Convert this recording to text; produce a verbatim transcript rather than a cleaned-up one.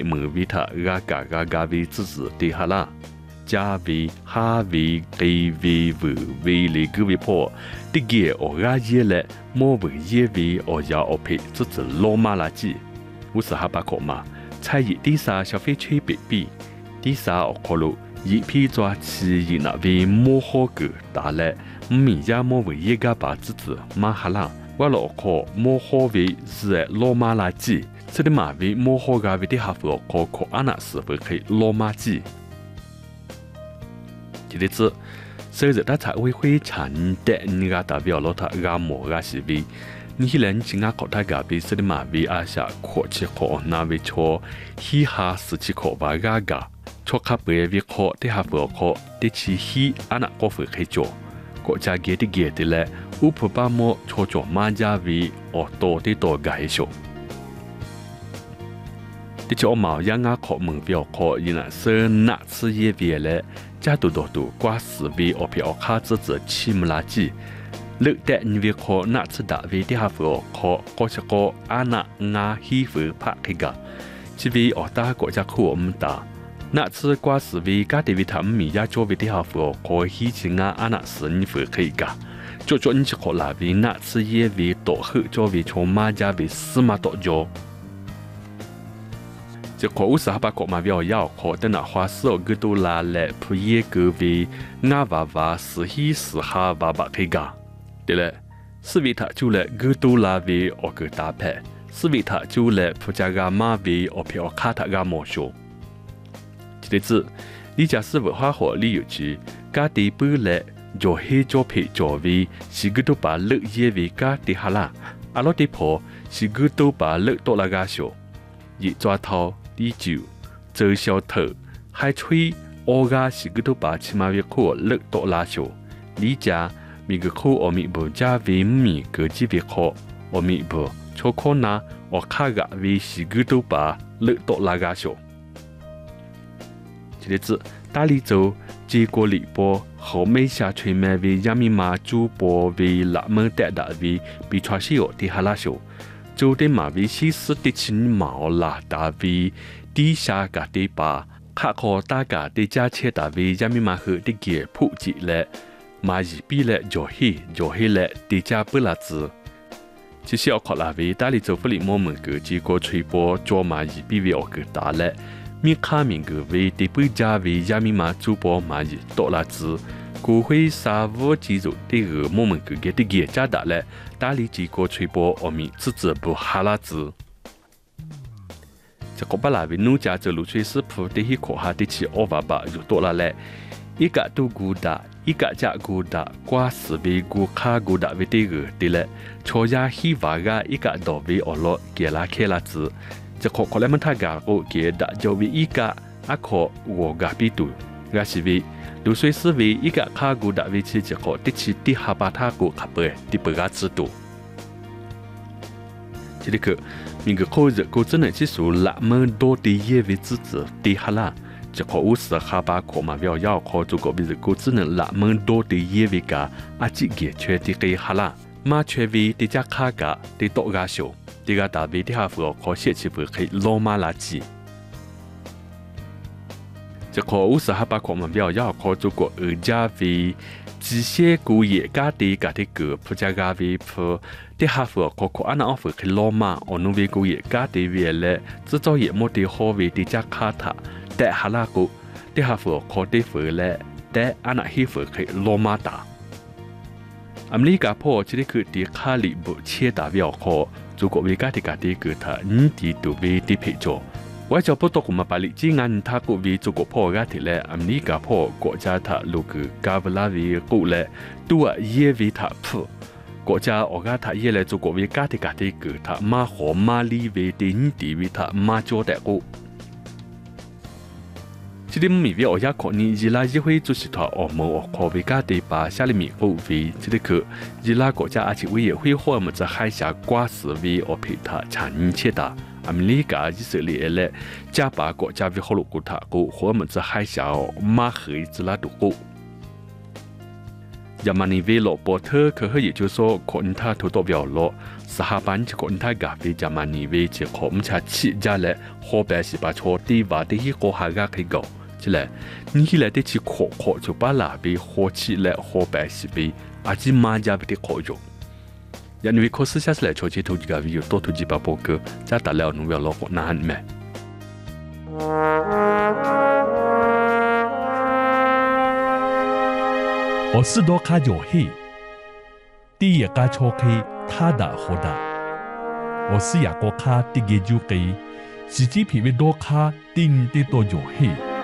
门为他嘎嘎嘎嘎为支持的哈啦。加为哈为给为为为那个为破，的个我家也来，莫为也为我要我配，这是罗马垃圾。我是哈巴克嘛，菜叶第三消费区别比，第三我考虑一批抓起一那为莫好个打来，米家莫为一个把支持马哈啦，我老考莫好为是罗马垃圾，这里嘛为莫好个为的哈佛考考安那是会可以罗马圾。这里子，所以大家会会产的你个代表了他个么个是为，你人今个考他个比是的嘛为阿下考起考那为错，嘻哈是起考把个个，错卡别为考的哈佛考的起嘻安那个会去做，国家给的给的嘞，乌普巴么错做马家为哦多的多个一些。的就毛样啊考门标考，因那是哪次也别嘞。加多多多挂四位我票卡子子起木垃圾，六代你为考那次大位的哈佛考，过去个安那亚希佛拍开个，这位我大国家库我们打，那次挂四位家的为他们米亚做位的哈佛考希情啊安那是你佛开个，做做你去考那位那次也为多后做为从马家为司马多做。这考五十哈巴国嘛要要考的那花十二个多拉来普耶个为俺娃娃是希是哈娃娃开个，对了，是为他就来个多拉为我个搭配，是为他就来普家个马为我票卡他个毛修。这子，你家是文化好理由之，家的本来就黑就配就为是个都把乐业为家的哈啦，阿拉的婆是个都把乐多拉个修，一抓头。第九，周小头还吹我家是个都把起码为苦乐多拉修，你家每个苦我们不加为米个几为苦，我们不错可拿我卡个为是个都把乐多拉个修。这里子大理州结果里波后面下吹麦为亚米马主播为拉门带大为比传西有的哈拉修。就的马为西斯的亲毛啦，大为底下个的把卡考大家的加切大为亚米马和的给普及了，马一比了就黑就黑了的加不拉子。其实要考那为大理州府里我们个结果吹波做马一比为我个大了，米卡明个为的不加为亚米马主播马一多拉子。国会沙沃记住的个我们个个的个加大了，大理结果吹波我们自己不哈拉子。这个巴拉为奴家走路吹是普的一可哈的起二八八就多了嘞，一个都古大，一个加古大，瓜是为古卡古大为的个的嘞，错呀希瓦个一个到为二落给拉开拉子，这个可能们他个个给大就为一个阿可我个比度，个是为。流水是为一个卡古达为其结果的起的哈巴塔古卡贝的不个制度。这里个每个口子古只能技术拉门多的业为支持的哈啦，这个五十哈巴可嘛要要考做个为古只能拉门多的业为个阿几个缺的给哈啦，马缺为的加卡个的多个小，的个大为的哈佛考写起不可以罗马垃圾。这个五十哈巴国嘛要要考做过二家为机械工业家的家的个普加家为普的哈佛考考安那奥弗去罗马，我弄为工业家的为了制造业么的好为的加卡塔，但哈拉个的哈佛考的回来，但安那希佛去罗马打。อเมริกาพ่อจะได้คือที่ข้าลิบุเชียดาวิอคอจูกวิกาติกาติคือท่านิติตุเวติเพจว่าจะพูดตกมาปาลิจีงานท่ากุวิจูกพ่อกาติและอเมริกาพ่อก็จะท่าลูกกาเวลาวิกุและตัวเยวิท่าพูก็จะออกาท่าเยและจูกวิกาติกาติคือท่ามาหอมมาลีเวตินิติวิท่ามาโจแต่กุ这里米为我家考你伊拉议会主席团澳门我考为家的把下里米后为这里去伊拉国家而且委员会或么在海峡挂实为我陪他产业切达，阿美利加以色列嘞加把国家为好路古塔古或么在海峡马河伊拉度古。 亚马尼维罗波特可可也就说可能他土多表了，是下班就可能他咖啡亚马尼维就可唔查起家来，好白是把错地话的一个下个可以搞起来，你来得起可可就把那边好起来好白是被，而且马家的可用。因为可是下次来做起投资咖啡有多投资把波个，再打了侬要老个难咩？ 我是多卡有黑，第一个错开他打好打，我是雅国卡第一就给，自己偏偏多卡定的多有黑。